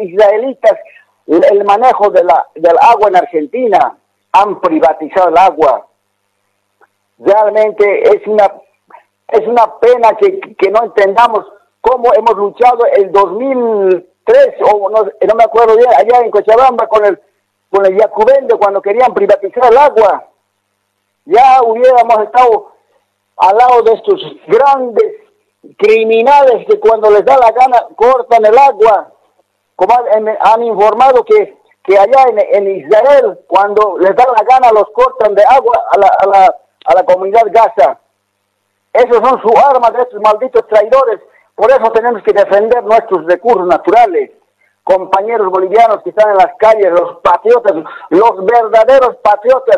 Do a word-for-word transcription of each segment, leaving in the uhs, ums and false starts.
israelitas el manejo de la, del agua en Argentina. Han privatizado el agua. Realmente es una, es una pena que, que no entendamos cómo hemos luchado el dos mil tres, o no, no me acuerdo bien, allá en Cochabamba con el, con el Yacubende, cuando querían privatizar el agua. Ya hubiéramos estado al lado de estos grandes criminales que cuando les da la gana cortan el agua, como han, han informado que, que allá en, en Israel, cuando les da la gana, los cortan de agua a la, a la, a la comunidad Gaza. Esos son sus armas de estos malditos traidores. Por eso tenemos que defender nuestros recursos naturales. Compañeros bolivianos que están en las calles, los patriotas, los verdaderos patriotas,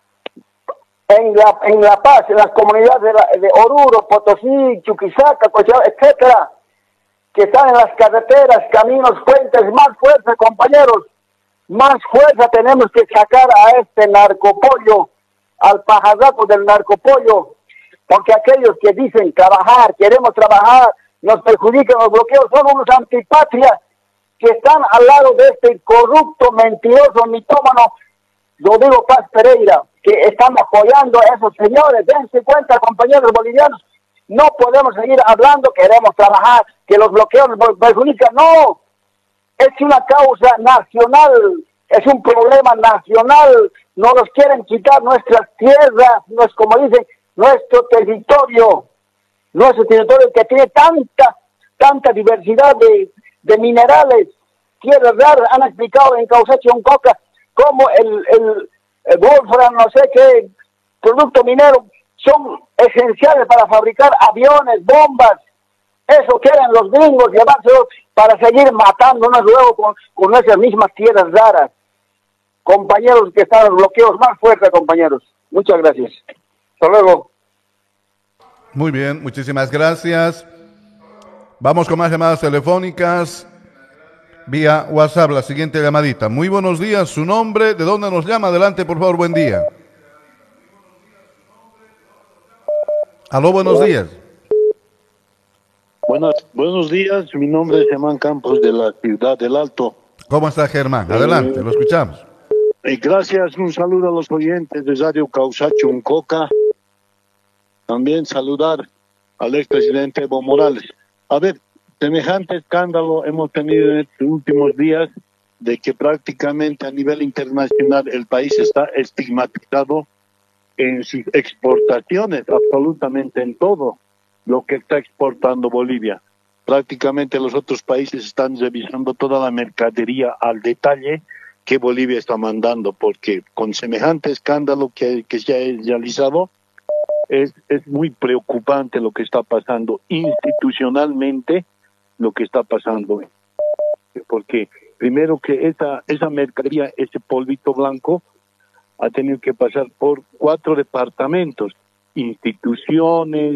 en La, en La Paz, en las comunidades de, la, de Oruro, Potosí, Chuquisaca, Cochabamba, etcétera, que están en las carreteras, caminos, puentes. Más fuerza, compañeros, más fuerza tenemos que sacar a este narcopollo, al pajarraco del narcopollo, porque aquellos que dicen trabajar, queremos trabajar, nos perjudican los bloqueos, son unos antipatrias que están al lado de este corrupto, mentiroso, mitómano Rodrigo Paz Pereira, que están apoyando a esos señores. Dense cuenta, compañeros bolivianos, no podemos seguir hablando, queremos trabajar, que los bloqueos nos perjudican. No, es una causa nacional, es un problema nacional, no nos quieren quitar nuestras tierras, no es como dicen, nuestro territorio, nuestro territorio que tiene tanta, tanta diversidad de, de minerales, tierras raras. Han explicado en Causacho un Coca como el, el, el wolfram, no sé qué, producto minero, son esenciales para fabricar aviones, bombas. Eso quieren los gringos llevárselo para seguir matándonos luego con, con esas mismas tierras raras. Compañeros que están en los bloqueos, más fuerte, compañeros. Muchas gracias. Hasta luego. Muy bien, muchísimas gracias. Vamos con más llamadas telefónicas. Vía WhatsApp, la siguiente llamadita. Muy buenos días, su nombre, ¿de dónde nos llama? Adelante, por favor, buen día. Aló, buenos días. Buenos, buenos días, mi nombre es Germán Campos de la ciudad del Alto. ¿Cómo está, Germán? Adelante, eh, lo escuchamos. Eh, gracias, un saludo a los oyentes de Radio Causacho Uncoca. También saludar al expresidente Evo Morales. A ver, semejante escándalo hemos tenido en estos últimos días de que prácticamente a nivel internacional el país está estigmatizado en sus exportaciones, absolutamente en todo lo que está exportando Bolivia. Prácticamente los otros países están revisando toda la mercadería al detalle que Bolivia está mandando, porque con semejante escándalo que, que se ha realizado, es, es muy preocupante lo que está pasando institucionalmente, lo que está pasando, porque primero que esa esa mercadería, ese polvito blanco, ha tenido que pasar por cuatro departamentos, instituciones,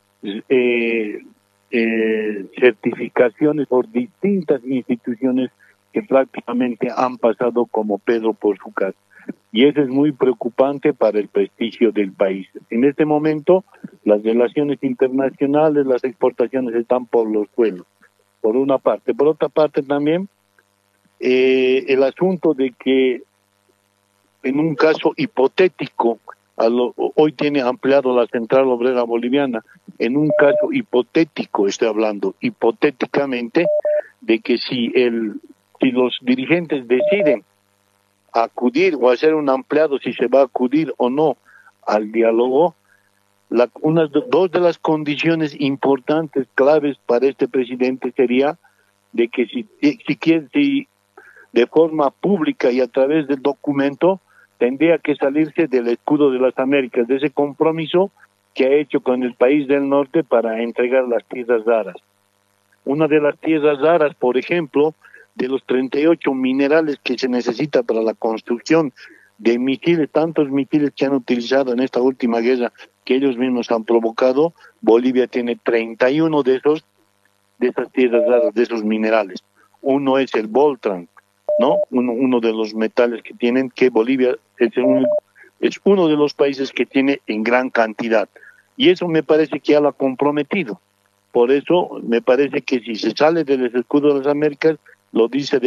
eh, eh, certificaciones por distintas instituciones que prácticamente han pasado como Pedro por su casa. Y eso es muy preocupante para el prestigio del país. En este momento, las relaciones internacionales, las exportaciones están por los suelos, por una parte. Por otra parte también, eh, el asunto de que en un caso hipotético, a lo, hoy tiene ampliado la Central Obrera Boliviana, en un caso hipotético, estoy hablando, hipotéticamente, de que si, el, si los dirigentes deciden acudir o hacer un ampliado, si se va a acudir o no al diálogo, la, unas dos de las condiciones importantes, claves para este presidente sería de que si, si quiere, si de forma pública y a través del documento, tendría que salirse del escudo de las Américas, de ese compromiso que ha hecho con el país del norte para entregar las tierras raras. Una de las tierras raras, por ejemplo, de los treinta y ocho minerales que se necesita para la construcción de misiles, tantos misiles que han utilizado en esta última guerra que ellos mismos han provocado, Bolivia tiene treinta y uno de esos, de esas tierras raras, de esos minerales. Uno es el Voltran, ¿no? Uno, uno de los metales que tienen, que Bolivia es, un, es uno de los países que tiene en gran cantidad. Y eso me parece que ya lo ha comprometido. Por eso me parece que si se sale del escudo de las Américas, lo dice de